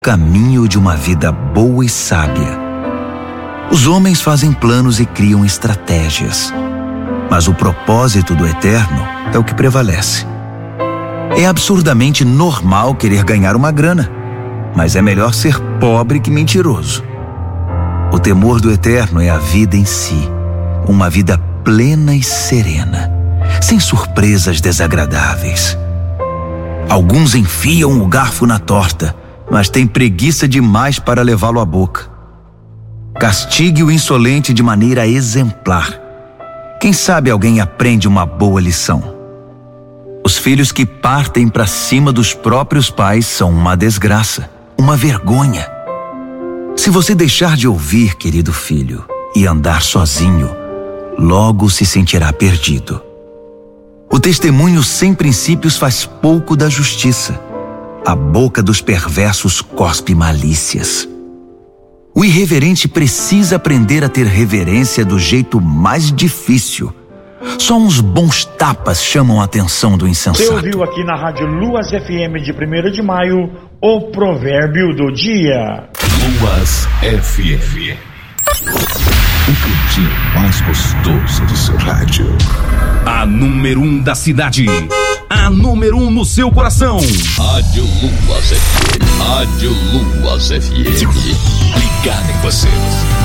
caminho de uma vida boa e sábia. Os homens fazem planos e criam estratégias, mas o propósito do Eterno é o que prevalece. É absurdamente normal querer ganhar uma grana, mas é melhor ser pobre que mentiroso. O temor do Eterno é a vida em si, uma vida plena e serena, sem surpresas desagradáveis. Alguns enfiam o garfo na torta, mas têm preguiça demais para levá-lo à boca. Castigue o insolente de maneira exemplar. Quem sabe alguém aprende uma boa lição. Os filhos que partem para cima dos próprios pais são uma desgraça, uma vergonha. Se você deixar de ouvir, querido filho, e andar sozinho, logo se sentirá perdido. O testemunho sem princípios faz pouco da justiça. A boca dos perversos cospe malícias. O irreverente precisa aprender a ter reverência do jeito mais difícil. Só uns bons tapas chamam a atenção do insensato. Você ouviu aqui na Rádio Luas FM de 1º de maio o provérbio do dia. Luas FM. O cantinho mais gostoso do seu rádio. A número 1 da cidade. A número 1 no seu coração. Rádio Luas FM. Rádio Luas FM. Ligada em você.